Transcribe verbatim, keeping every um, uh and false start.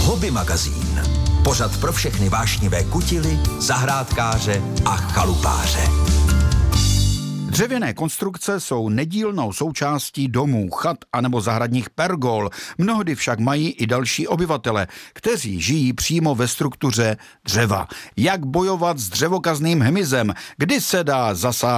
Hobby magazín. Pořad pro všechny vášnivé kutily, zahrádkáře a chalupáře. Dřevěné konstrukce jsou nedílnou součástí domů, chat anebo zahradních pergol. Mnohdy však mají i další obyvatele, kteří žijí přímo ve struktuře dřeva. Jak bojovat s dřevokazným hmyzem? Kdy se dá zasáhnout